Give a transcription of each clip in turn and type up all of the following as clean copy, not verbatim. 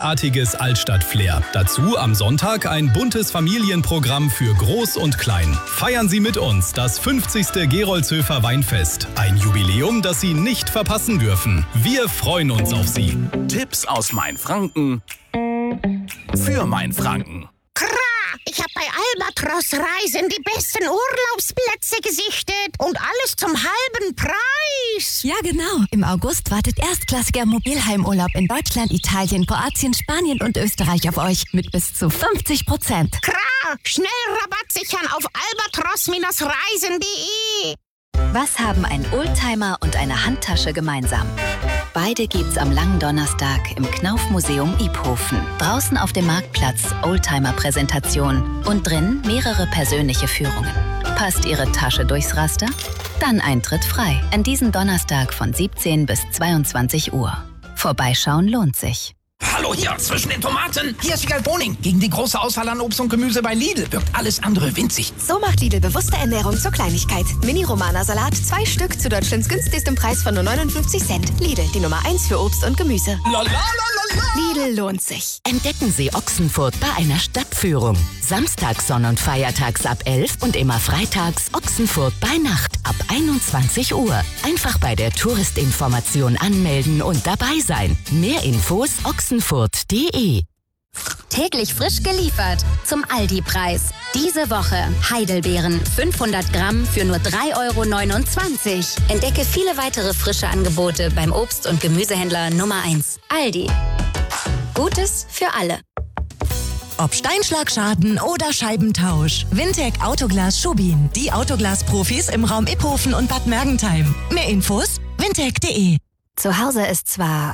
einzigartiges Altstadt-Flair. Dazu am Sonntag ein buntes Familienprogramm für Groß und Klein. Feiern Sie mit uns das 50. Geroldshöfer Weinfest. Ein Jubiläum, das Sie nicht verpassen dürfen. Wir freuen uns auf Sie. Tipps aus Mainfranken für Mainfranken. Ich habe bei Albatros Reisen die besten Urlaubsplätze gesichtet und alles zum halben Preis. Ja, genau. Im August wartet erstklassiger Mobilheimurlaub in Deutschland, Italien, Kroatien, Spanien und Österreich auf euch mit bis zu 50%. Schnell Rabatt sichern auf albatros-reisen.de. Was haben ein Oldtimer und eine Handtasche gemeinsam? Beide gibt's am langen Donnerstag im Knauf-Museum Iphofen. Draußen auf dem Marktplatz Oldtimer-Präsentation und drin mehrere persönliche Führungen. Passt Ihre Tasche durchs Raster? Dann Eintritt frei. An diesem Donnerstag von 17 bis 22 Uhr. Vorbeischauen lohnt sich. Hallo hier, zwischen den Tomaten. Hier ist Wiegald Boning. Gegen die große Auswahl an Obst und Gemüse bei Lidl wirkt alles andere winzig. So macht Lidl bewusste Ernährung zur Kleinigkeit. Mini-Romana-Salat, 2 Stück zu Deutschlands günstigstem Preis von nur 59 Cent. Lidl, die Nummer 1 für Obst und Gemüse. Lidl lohnt sich. Entdecken Sie Ochsenfurt bei einer Stadtführung. Samstags, Sonn- und Feiertags ab 11 und immer freitags Ochsenfurt bei Nacht ab 21 Uhr. Einfach bei der Touristinformation anmelden und dabei sein. Mehr Infos ochsenfurt.de. Täglich frisch geliefert zum Aldi-Preis. Diese Woche Heidelbeeren 500 Gramm für nur 3,29 €. Entdecke viele weitere frische Angebote beim Obst- und Gemüsehändler Nummer 1. Aldi. Gutes für alle. Ob Steinschlagschaden oder Scheibentausch. Wintec Autoglas Schubin. Die Autoglas-Profis im Raum Iphofen und Bad Mergentheim. Mehr Infos wintec.de. Zu Hause ist zwar...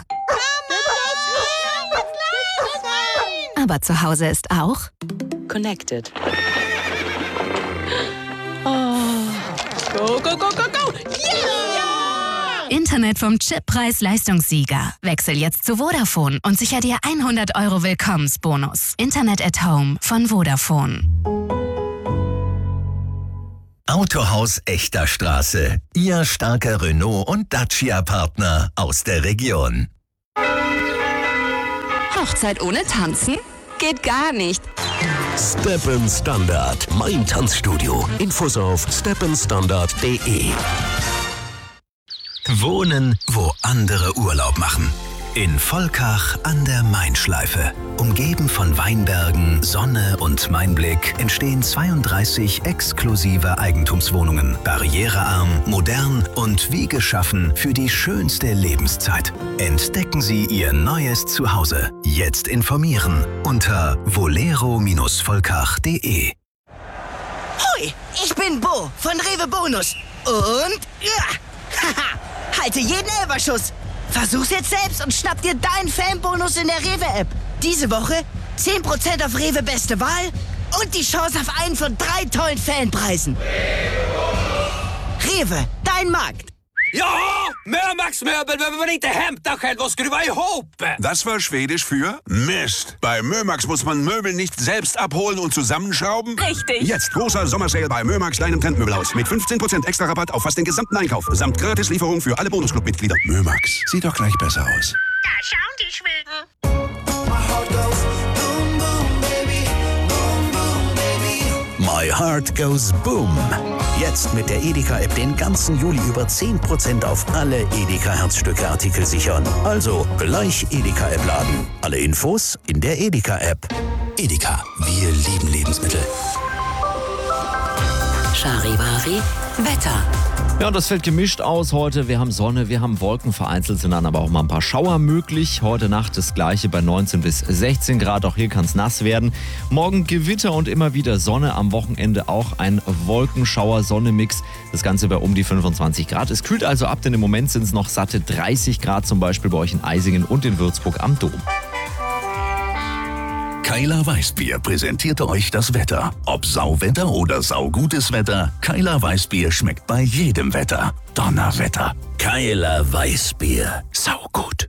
Aber zu Hause ist auch... Connected. Go, go, go, go, go. Yeah! Internet vom Chip-Preis-Leistungssieger. Wechsel jetzt zu Vodafone und sicher dir 100 € Willkommensbonus. Internet at Home von Vodafone. Autohaus Echter Straße. Ihr starker Renault- und Dacia-Partner aus der Region. Hochzeit ohne Tanzen? Geht gar nicht. Steppen Standard, mein Tanzstudio. Infos auf steppenstandard.de. Wohnen, wo andere Urlaub machen. In Volkach an der Mainschleife. Umgeben von Weinbergen, Sonne und Mainblick entstehen 32 exklusive Eigentumswohnungen. Barrierearm, modern und wie geschaffen für die schönste Lebenszeit. Entdecken Sie Ihr neues Zuhause. Jetzt informieren unter volero-volkach.de. Hoi, ich bin Bo von Rewe Bonus. Und halte jeden Elberschuss. Versuch's jetzt selbst und schnapp dir deinen Fanbonus in der Rewe-App. Diese Woche 10% auf Rewe Beste Wahl und die Chance auf einen von 3 tollen Fanpreisen. Rewe, dein Markt. Ja, Mömax-Möbel behöver man inte hämta själv och skruva ihop. Das war Schwedisch für Mist. Bei Mömax muss man Möbel nicht selbst abholen und zusammenschrauben. Richtig. Jetzt großer Sommersale bei Mömax, deinem Trendmöbelhaus. Mit 15% extra Rabatt auf fast den gesamten Einkauf. Samt Gratislieferung für alle Bonusclub-Mitglieder. Mömax, sieht doch gleich besser aus. Da schauen die Schweden. My Heart Goes Boom. Jetzt mit der Edeka-App den ganzen Juli über 10% auf alle Edeka-Herzstücke-Artikel sichern. Also gleich Edeka-App laden. Alle Infos in der Edeka-App. Edeka, wir lieben Lebensmittel. Charivari Wetter. Ja, das fällt gemischt aus heute. Wir haben Sonne, wir haben Wolken, vereinzelt sind dann aber auch mal ein paar Schauer möglich. Heute Nacht das gleiche bei 19 bis 16 Grad. Auch hier kann es nass werden. Morgen Gewitter und immer wieder Sonne. Am Wochenende auch ein Wolkenschauer-Sonne-Mix. Das Ganze bei um die 25 Grad. Es kühlt also ab, denn im Moment sind es noch satte 30 Grad, zum Beispiel bei euch in Eisingen und in Würzburg am Dom. Keiler Weißbier präsentierte euch das Wetter. Ob Sauwetter oder saugutes Wetter, Keiler Weißbier schmeckt bei jedem Wetter. Donnerwetter. Keiler Weißbier. Saugut.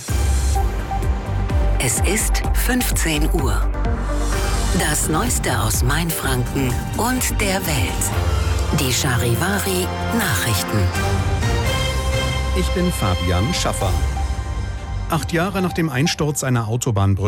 Es ist 15 Uhr. Das Neueste aus Mainfranken und der Welt. Die Charivari Nachrichten. Ich bin Fabian Schaffer. 8 Jahre nach dem Einsturz einer Autobahnbrücke